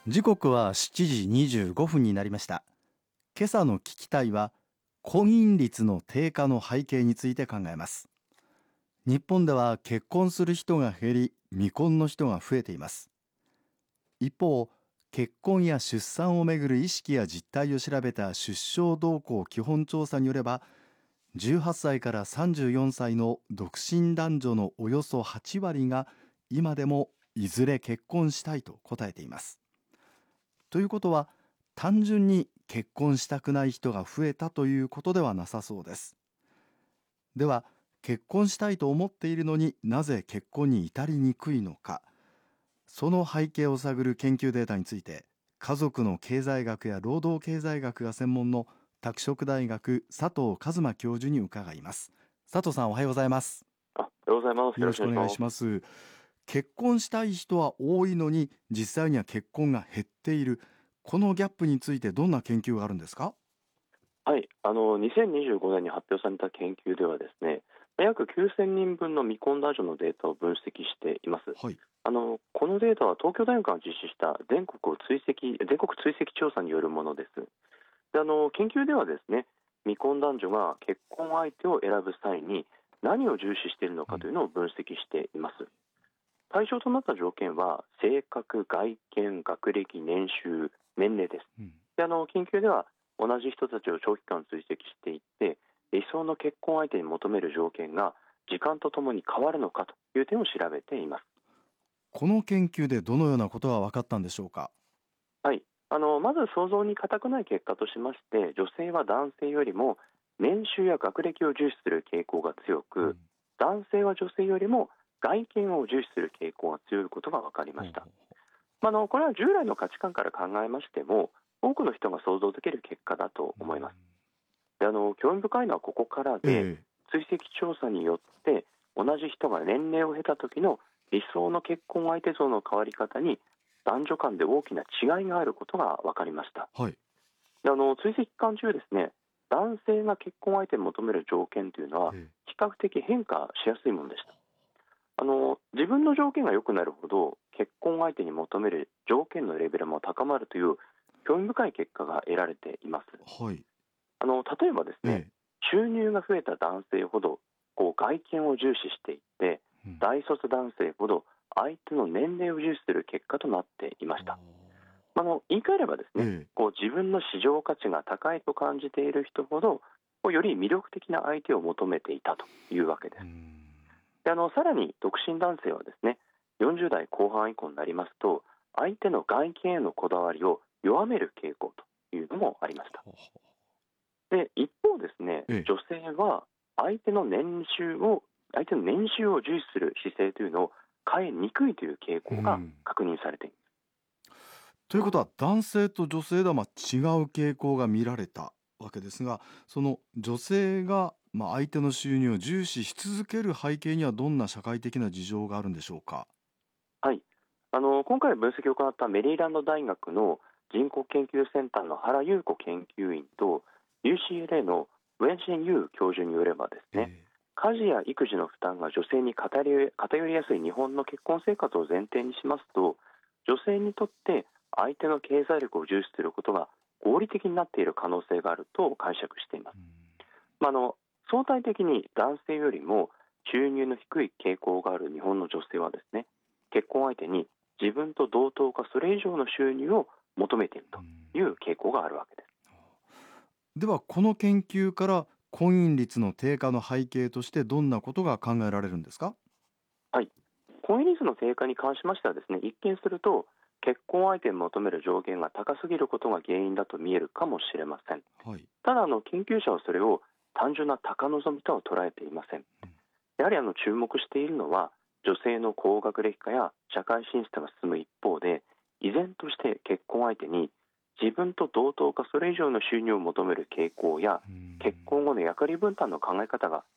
時刻は7時25分になりました。今朝の聞きたいは、婚姻率の低下の背景について考えます。日本では結婚する人が減り、未婚の人が増えています。一方、結婚や出産をめぐる意識や実態を調べた出生動向基本調査によれば、18歳から34歳の独身男女のおよそ8割が今でもいずれ結婚したいと答えています。ということは、単純に結婚したくない人が増えたということではなさそうです。では、結婚したいと思っているのになぜ結婚に至りにくいのか、その背景を探る研究データについて、家族の経済学や労働経済学が専門の拓殖大学佐藤一馬教授に伺います。佐藤さん、おはようございます。 おはようございます。よろしくお願いしよろしくお願いします。 ます。結婚したい人は多いのに実際には結婚が減っている、このギャップについてどんな研究があるんですか？ はい、2025年に発表された研究ではですね、約9000人分の未婚男女のデータを分析しています。 はい。 このデータは東京大学が実施した全国追跡調査によるものです。で研究ではですね、未婚男女が結婚相手を選ぶ際に何を重視しているのかというのを分析しています。対象となった条件は性格、外見、学歴、年収、年齢です。 うん。 で研究では同じ人たちを長期間追跡していって理想の結婚相手に求める条件が時間とともに変わるのかという点を調べています。 この研究でどのようなことが分かったんでしょうか？ はい、まず想像に難くない結果としまして、女性は男性よりも年収や学歴を重視する傾向が強く、 うん。 男性は女性よりも外見を重視する傾向が強いことが分かりました。 ほうほうほこれは従来の価値観から考えましても多くの人が想像できる結果だとう。 思います。で興味深いのはここからで、 ええ。 追跡調査によって同じ人が年齢を経た時の理想の結婚相手像の変わり方に男女間で大きな違いがあることが分かりました。 はい。 で追跡期間中ですね、男性が結婚相手に求める条件というのはええ。 比較的変化しやすいものでした。自分の条件が良くなるほど結婚相手に求める条件のレベルも高まるという興味深い結果が得られています。 はい。 例えばですね、 ええ。 収入が増えた男性ほど外見を重視していって、 うん。 大卒男性ほど相手の年齢を重視する結果となっていました。言い換えればですね、 ええ。 自分の市場価値が高いと感じている人ほどより魅力的な相手を求めていたというわけです。 うん。 でさらに独身男性はですね、40代後半以降になりますと相手の外見へのこだわりを弱める傾向というのもありました。 ほうほう。 で一方ですね、 ええ。 女性は相手の年収を相手の年収を重視する姿勢というのを変えにくいという傾向がうん。 確認されています。 ということは、男性と女性では違う傾向が見られたわけですが、その女性が相手の収入を重視し続ける背景にはどんな社会的な事情があるんでしょうか？ はい、今回分析を行ったメリーランド大学の人口研究センターの原優子研究員と UCLA のウェンシン・ユー教授によればですね、 え家事や育児の負担が女性に偏りやすい日本の結婚生活を前提にしますと、女性にとって相手の経済力を重視することが合理的になっている可能性があると解釈しています。 うん。 相対的に男性よりも収入の低い傾向がある日本の女性はですね、結婚相手に自分と同等かそれ以上の収入を求めているという傾向があるわけです。 では、この研究から婚姻率の低下の背景としてどんなことが考えられるんですか？ はい、婚姻率の低下に関しましてはですね、一見すると結婚相手に求める上限が高すぎることが原因だと見えるかもしれません。 はい。 ただ研究者はそれを単純な高望みとは捉えていません。やはり注目しているのは女性の高学歴化や社会進出が進む一方で、依然として結婚相手に自分と同等かそれ以上の収入を求める傾向やうん。 結婚後の役割分担の考え方が